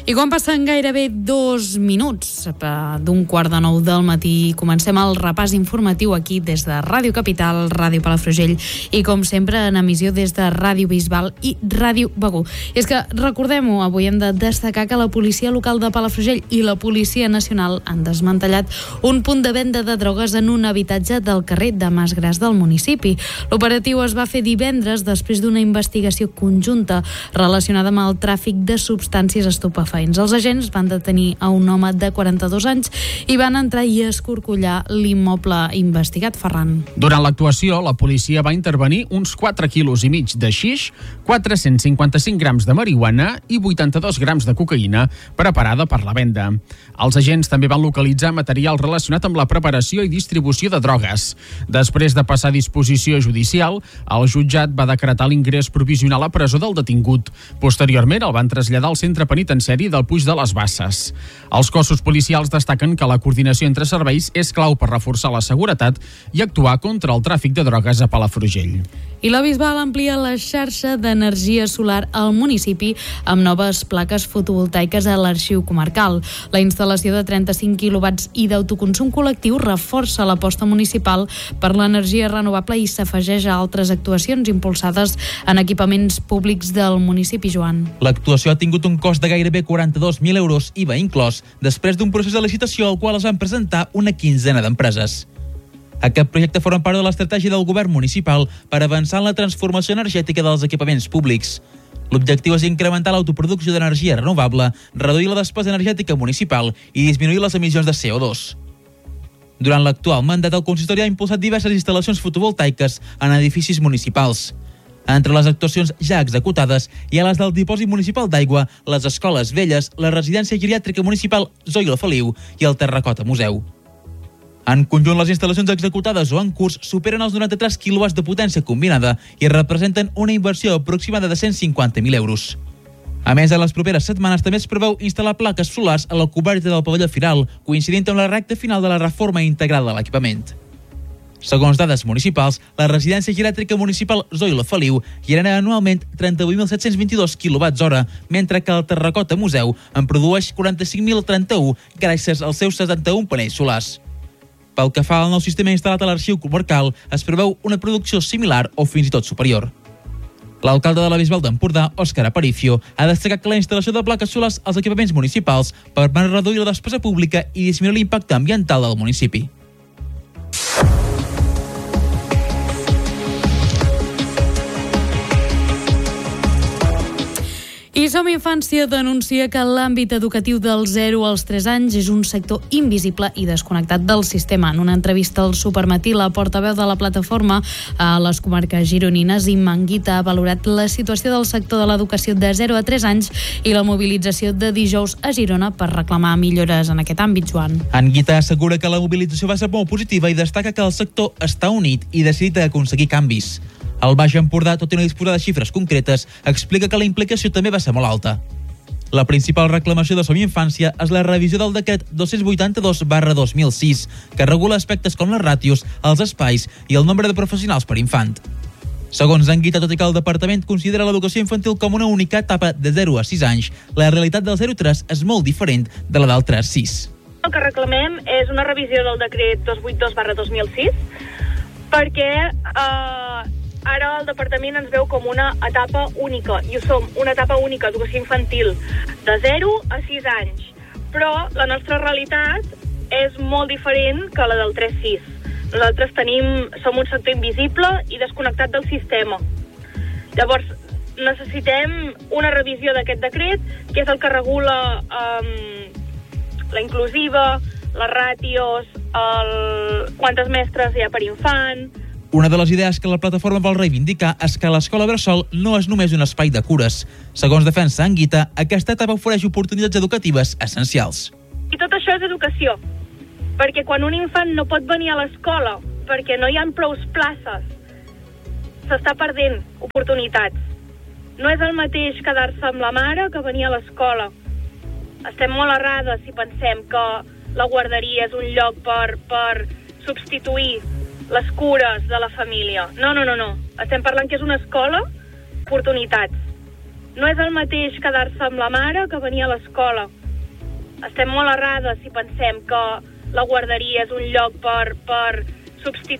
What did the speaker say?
I quan passen gairebé 2 minuts d'un 8:45 del matí, comencem el repàs informatiu aquí des de Ràdio Capital, Ràdio Palafrugell i, com sempre, en emissió des de Ràdio Bisbal i Ràdio Begur. I és que, recordem-ho, avui hem de destacar que la policia local de Palafrugell i la Policia Nacional han desmantellat un punt de venda de drogues en un habitatge del carrer de Masgràs del municipi. L'operatiu es va fer divendres després d'una investigació conjunta relacionada amb el tràfic de substàncies estupefaents. Els agents van detenir a un home de 42 anys i van entrar i escorcollar l'immoble investigat. Ferran. Durant l'actuació, la policia va intervenir uns 4,5 quilos de xix, 455 grams de marihuana i 82 grams de cocaïna preparada per la venda. Els agents també van localitzar material relacionat amb la preparació i distribució de drogues. Després de passar a disposició judicial, el jutjat va decretar l'ingrés provisional a presó del detingut. Posteriorment, el van traslladar al centre penitenciari del Puig de les Basses. Els cossos policials destaquen que la coordinació entre serveis és clau per reforçar la seguretat i actuar contra el tràfic de drogues a Palafrugell. I la Bisbal amplia la xarxa d'energia solar al municipi amb noves plaques fotovoltaiques a l'arxiu comarcal. La instal·lació de 35 quilowatts i d'autoconsum col·lectiu reforça l'aposta municipal per l'energia renovable i s'afegeix a altres actuacions impulsades en equipaments públics del municipi. Joan. L'actuació ha tingut un cost de gairebé 42.000 euros, IVA inclòs, després d'un procés de licitació al qual es van presentar una quinzena d'empreses. Aquest projecte forma part de l'estratègia del govern municipal per avançar en la transformació energètica dels equipaments públics. L'objectiu és incrementar l'autoproducció d'energia renovable, reduir la despesa energètica municipal i disminuir les emissions de CO2. Durant l'actual mandat, el consistori ha impulsat diverses instal·lacions fotovoltaiques en edificis municipals. Entre les actuacions ja executades hi ha les del dipòsit municipal d'aigua, les escoles velles, la residència geriàtrica municipal Zoila Feliu i el Terracota Museu. En conjunt, les instal·lacions executades o en curs superen els 93 quilowatts de potència combinada i representen una inversió aproximada de 150.000 euros. A més, en les properes setmanes també es preveu instal·lar plaques solars a la coberta del pavelló Firal, coincidint amb la recta final de la reforma integral de l'equipament. Segons dades municipals, la residència geriàtrica municipal Zoila Feliu genera anualment 38.722 kWh, mentre que el Terracota Museu en produeix 45.031 gràcies als seus 71 panells solars. Pel que fa al nou sistema instal·lat a l'arxiu comarcal, es preveu una producció similar o fins i tot superior. L'alcalde de la Bisbal d'Empordà, Òscar Aparicio, ha destacat que la instal·lació de plaques solars als equipaments municipals permet reduir la despesa pública i disminuir l'impacte ambiental del municipi. I Som Infància denuncia que l'àmbit educatiu dels 0 als 3 anys és un sector invisible i desconnectat del sistema. En una entrevista al Supermatí, la portaveu de la plataforma a les comarques gironines, Imma Anguita, ha valorat la situació del sector de l'educació de 0 a 3 anys i la mobilització de dijous a Girona per reclamar millores en aquest àmbit. Joan. Anguita assegura que la mobilització va ser molt positiva i destaca que el sector està unit i decidit a aconseguir canvis. El Baix Empordà, tot i no disposar de xifres concretes, explica que la implicació també va ser molt alta. La principal reclamació de Som Infància és la revisió del decret 282/2006, que regula aspectes com les ràtios, els espais i el nombre de professionals per infant. Segons Anguita, tot i que el departament considera l'educació infantil com una única etapa de 0 a 6 anys, la realitat del 0 a 3 és molt diferent de la del 3 a 6. El que reclamem és una revisió del decret 282/2006 perquè ara el departament ens veu com una etapa única, i ho som, una etapa única d'educació infantil de 0 a 6 anys. Però la nostra realitat és molt diferent que la del 3-6. Nosaltres som un sector invisible i desconnectat del sistema. Llavors, necessitem una revisió d'aquest decret, que és el que regula la inclusiva, les ràtios, quantes mestres hi ha per infant. Una de les idees que la plataforma vol reivindicar és que l'escola bressol no és només un espai de cures. Segons defensa Anguita, aquesta etapa ofereix oportunitats educatives essencials. I tot això és educació, perquè quan un infant no pot venir a l'escola perquè no hi ha prou places, s'està perdent oportunitats. No és el mateix quedar-se amb la mare que venir a l'escola. Estem molt errades si pensem que la guarderia és un lloc per substituir les cures de la família. No. Estem parlant que és una escola, oportunitats. No és el mateix quedar-se amb la mare que venir a l'escola. Estem molt errades si pensem que la guarderia és un lloc per substituir